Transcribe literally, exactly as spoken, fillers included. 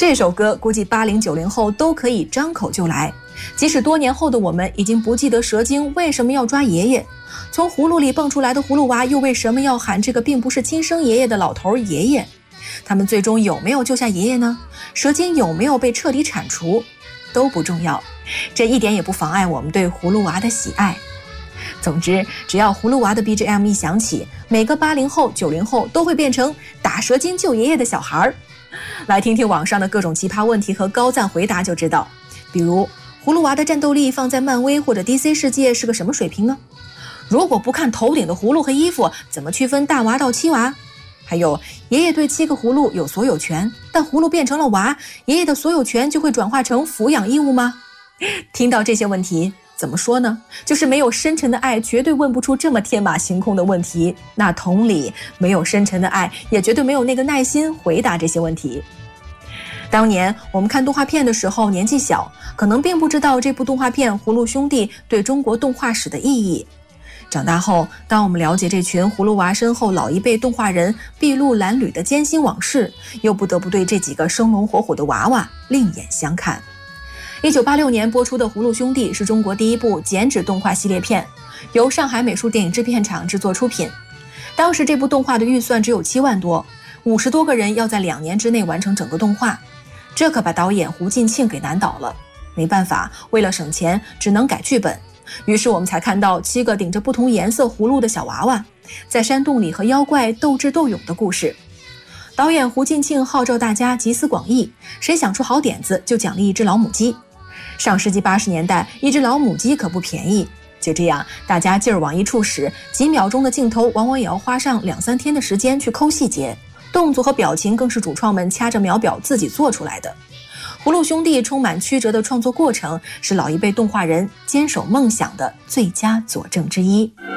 这首歌估计八零九零后都可以张口就来，即使多年后的我们已经不记得蛇精为什么要抓爷爷，从葫芦里蹦出来的葫芦娃又为什么要喊这个并不是亲生爷爷的老头爷爷，他们最终有没有救下爷爷呢？蛇精有没有被彻底铲除都不重要，这一点也不妨碍我们对葫芦娃的喜爱。总之，只要葫芦娃的 B G M 一响起，每个八零后九零后都会变成打蛇精救爷爷的小孩。来听听网上的各种奇葩问题和高赞回答就知道，比如葫芦娃的战斗力放在漫威或者 D C 世界是个什么水平呢？如果不看头顶的葫芦和衣服，怎么区分大娃到七娃？还有，爷爷对七个葫芦有所有权，但葫芦变成了娃，爷爷的所有权就会转化成抚养义务吗？听到这些问题怎么说呢？就是没有深沉的爱，绝对问不出这么天马行空的问题。那同理，没有深沉的爱，也绝对没有那个耐心回答这些问题。当年我们看动画片的时候年纪小，可能并不知道这部动画片《葫芦兄弟》对中国动画史的意义。长大后，当我们了解这群葫芦娃身后老一辈动画人筚路蓝缕的艰辛往事，又不得不对这几个生龙活虎的娃娃另眼相看。一九八六年播出的《葫芦兄弟》是中国第一部剪纸动画系列片，由上海美术电影制片厂制作出品。当时这部动画的预算只有七万多，五十多个人要在两年之内完成整个动画，这可把导演胡进庆给难倒了。没办法，为了省钱，只能改剧本。于是我们才看到七个顶着不同颜色葫芦的小娃娃，在山洞里和妖怪斗智斗勇的故事。导演胡进庆号召大家集思广益，谁想出好点子就奖励一只老母鸡。上世纪八十年代，一只老母鸡可不便宜。就这样，大家劲儿往一处使，几秒钟的镜头往往也要花上两三天的时间去抠细节，动作和表情更是主创们掐着秒表自己做出来的。葫芦兄弟充满曲折的创作过程，是老一辈动画人坚守梦想的最佳佐证之一。